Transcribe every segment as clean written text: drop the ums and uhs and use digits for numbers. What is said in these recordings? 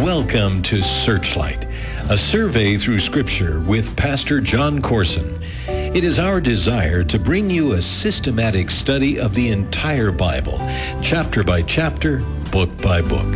Welcome to Searchlight, a survey through Scripture with Pastor John Corson. It is our desire to bring you a systematic study of the entire Bible, chapter by chapter, book by book.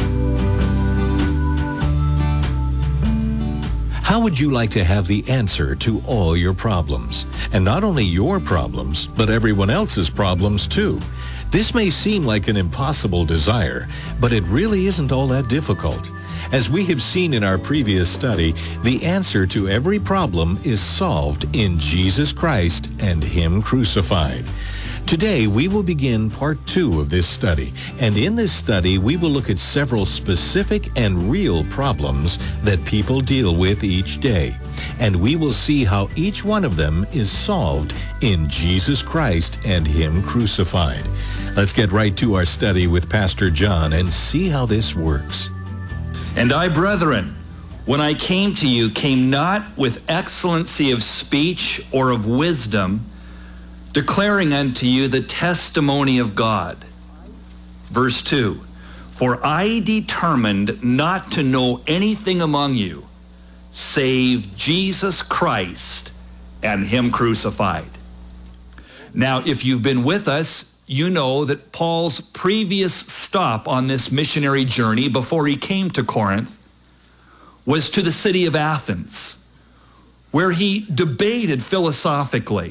How would you like to have the answer to all your problems? And not only your problems, but everyone else's problems too. This may seem like an impossible desire, but it really isn't all that difficult. As we have seen in our previous study, the answer to every problem is solved in Jesus Christ and Him crucified. Today, we will begin part 2 of this study, and in this study, we will look at several specific and real problems that people deal with each day, and we will see how each one of them is solved in Jesus Christ and Him crucified. Let's get right to our study with Pastor John and see how this works. And I, brethren, when I came to you, came not with excellency of speech or of wisdom, declaring unto you the testimony of God. Verse 2, for I determined not to know anything among you, save Jesus Christ and Him crucified. Now, if you've been with us, you know that Paul's previous stop on this missionary journey before he came to Corinth was to the city of Athens, where he debated philosophically.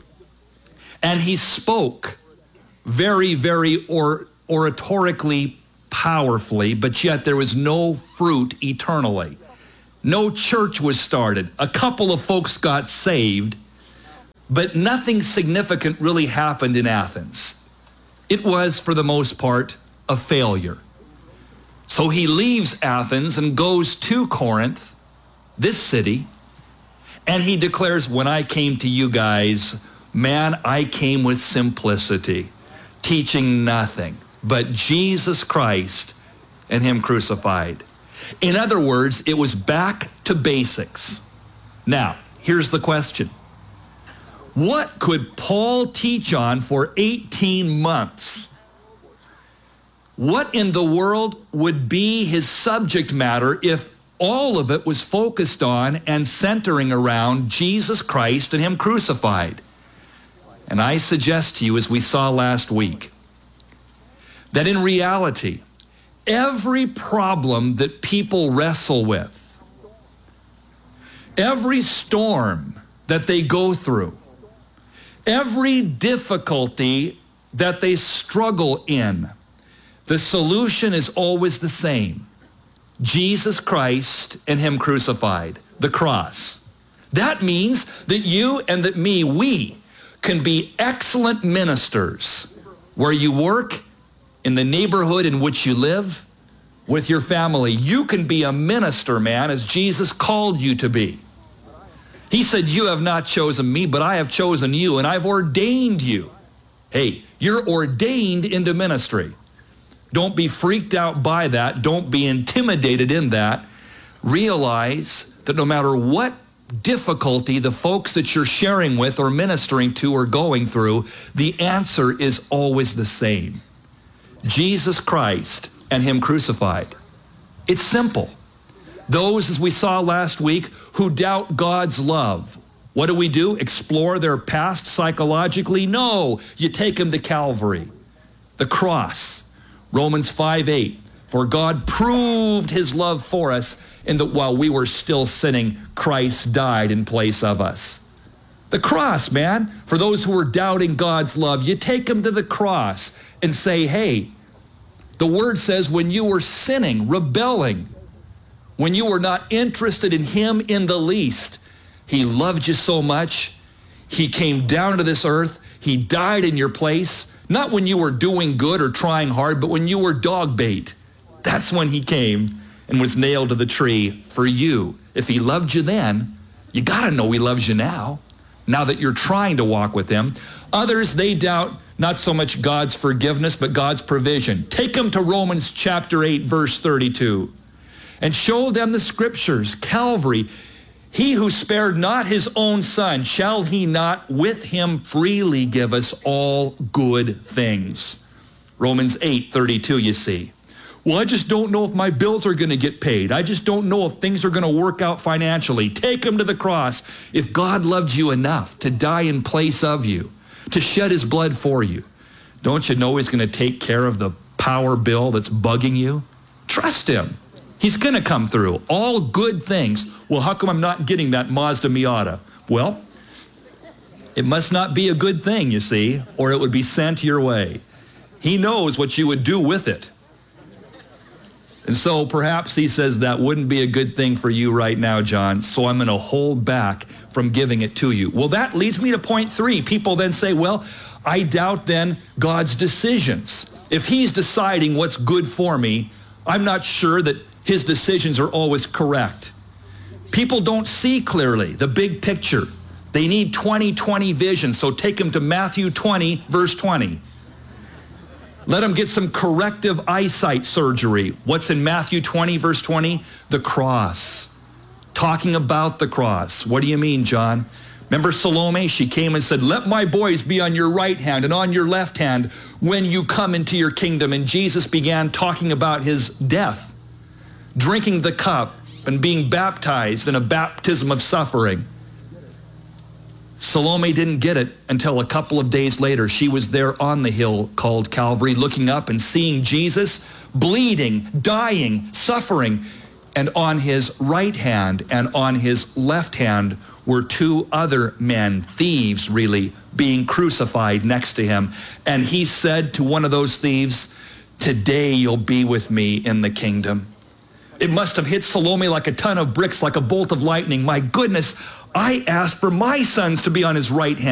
And he spoke very, very oratorically powerfully, but yet there was no fruit eternally. No church was started. A couple of folks got saved, but nothing significant really happened in Athens. It was, for the most part, a failure. So he leaves Athens and goes to Corinth, this city, and he declares, when I came to you guys, man, I came with simplicity, teaching nothing but Jesus Christ and Him crucified. In other words, it was back to basics. Now, here's the question. What could Paul teach on for 18 months? What in the world would be his subject matter if all of it was focused on and centering around Jesus Christ and Him crucified? And I suggest to you, as we saw last week, that in reality, every problem that people wrestle with, every storm that they go through, every difficulty that they struggle in, the solution is always the same. Jesus Christ and Him crucified, the cross. That means that you and that me, we can be excellent ministers where you work, in the neighborhood in which you live, with your family. You can be a minister, man, as Jesus called you to be. He said, you have not chosen me, but I have chosen you, and I've ordained you. Hey, you're ordained into ministry. Don't be freaked out by that. Don't be intimidated in that. Realize that no matter what difficulty the folks that you're sharing with or ministering to are going through, the answer is always the same. Jesus Christ and Him crucified. It's simple. Those, as we saw last week, who doubt God's love, what do? Explore their past psychologically? No, you take them to Calvary, the cross. Romans 5:8, for God proved His love for us in that while we were still sinning, Christ died in place of us. The cross, man, for those who are doubting God's love, you take them to the cross and say, hey, the Word says when you were sinning, rebelling, when you were not interested in Him in the least, He loved you so much, He came down to this earth, He died in your place, not when you were doing good or trying hard, but when you were dog bait. That's when He came and was nailed to the tree for you. If He loved you then, you got to know He loves you now that you're trying to walk with Him. Others, they doubt not so much God's forgiveness, but God's provision. Take them to Romans chapter 8, verse 32, and show them the Scriptures. Calvary, He who spared not His own Son, shall He not with Him freely give us all good things? Romans 8:32, you see. Well, I just don't know if my bills are going to get paid. I just don't know if things are going to work out financially. Take him to the cross. If God loved you enough to die in place of you, to shed his blood for you, don't you know he's going to take care of the power bill that's bugging you? Trust him. He's going to come through. All good things. Well, how come I'm not getting that Mazda Miata? Well, it must not be a good thing, you see, or it would be sent your way. He knows what you would do with it. And so perhaps he says that wouldn't be a good thing for you right now, John, so I'm going to hold back from giving it to you. Well, that leads me to point 3. People then say, well, I doubt then God's decisions. If he's deciding what's good for me, I'm not sure that his decisions are always correct. People don't see clearly the big picture. They need 20/20 vision, so take them to Matthew 20, verse 20. Let them get some corrective eyesight surgery. What's in Matthew 20, verse 20? The cross. Talking about the cross. What do you mean, John? Remember Salome? She came and said, let my boys be on your right hand and on your left hand when you come into your kingdom. And Jesus began talking about his death, drinking the cup and being baptized in a baptism of suffering. Salome didn't get it until a couple of days later. She was there on the hill called Calvary, looking up and seeing Jesus bleeding, dying, suffering. And on his right hand and on his left hand were 2 other men, thieves really, being crucified next to him. And he said to one of those thieves, today you'll be with me in the kingdom. It must have hit Salome like a ton of bricks, like a bolt of lightning. My goodness, I asked for my sons to be on his right hand.